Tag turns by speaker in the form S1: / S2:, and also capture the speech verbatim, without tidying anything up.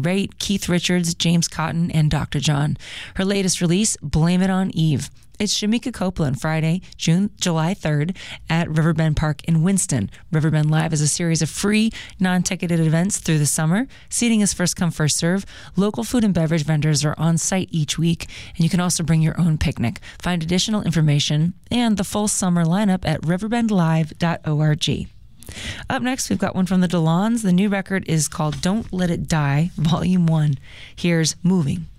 S1: Wright, Keith Richards, James Cotton, and Doctor John. Her latest release, Blame It on Eve. It's Shamika Copeland, Friday, June, July third at Riverbend Park in Winston. Riverbend Live is a series of free, non-ticketed events through the summer. Seating is first come, first serve. Local food and beverage vendors are on site each week, and you can also bring your own picnic. Find additional information and the full summer lineup at riverbend live dot org. Up next, we've got one from the Delons. The new record is called Don't Let It Die, Volume one. Here's Moving.